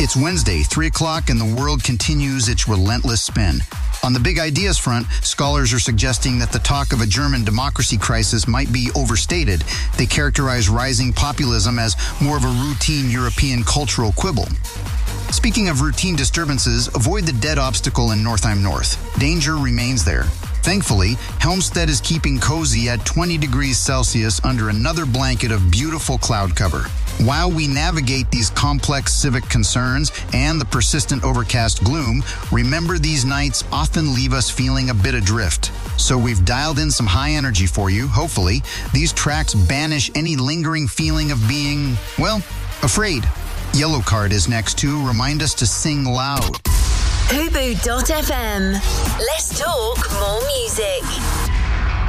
It's Wednesday, 3 o'clock, and the world continues its relentless spin. On the big ideas front, scholars are suggesting that the talk of a German democracy crisis might be overstated. They characterize rising populism as more of a routine European cultural quibble. Speaking of routine disturbances, avoid the dead obstacle in Northeim North. Danger remains there. Thankfully, Helmstedt is keeping cozy at 20 degrees Celsius under another blanket of beautiful cloud cover. While we navigate these complex civic concerns and the persistent overcast gloom, remember these nights often leave us feeling a bit adrift. So we've dialed in some high energy for you, hopefully. These tracks banish any lingering feeling of being, well, afraid. Yellow Card is next to remind us to sing loud. Hubu.fm. Let's talk more music.